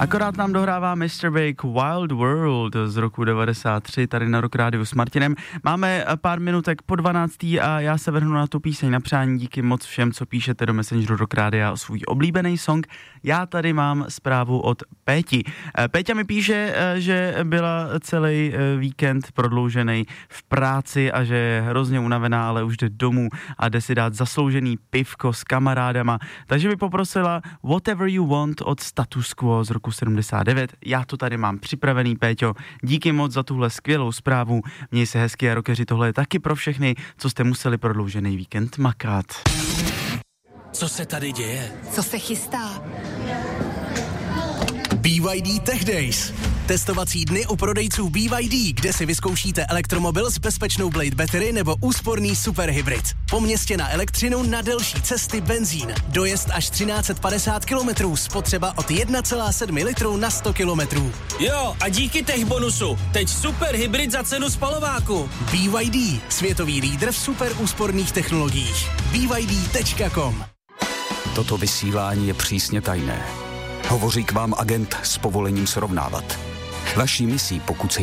Akorát nám dohrává Mr. Big Wild World z roku 93 tady na Rock Rádiu s Martinem. Máme pár minutek po 12. a já se vrhnu na tu píseň na přání. Díky moc všem, co píšete do Messengeru Rock Rádia o svůj oblíbený song. Já tady mám zprávu od Péti. Péťa mi píše, že byla celý víkend prodloužený v práci a že je hrozně unavená, ale už jde domů a jde si dát zasloužený pivko s kamarádama. Takže mi poprosila Whatever You Want od Status Quo z roku 79. Já to tady mám připravený, Péťo. Díky moc za tuhle skvělou zprávu. Měj se hezky a rockeři, tohle je taky pro všechny, co jste museli prodloužený víkend makat. Co se tady děje? Co se chystá? BYD Tech Days. Testovací dny u prodejců BYD, kde si vyzkoušíte elektromobil s bezpečnou Blade Battery nebo úsporný superhybrid. Po městě na elektřinu, na delší cesty benzín. Dojezd až 1350 km, spotřeba od 1,7 litru na 100 km. Jo, a díky tech bonusu, teď superhybrid za cenu spalováku. BYD, světový lídr v super úsporných technologiích. BYD.com. Toto vysílání je přísně tajné. Hovoří k vám agent s povolením srovnávat. Vaší misí, pokud se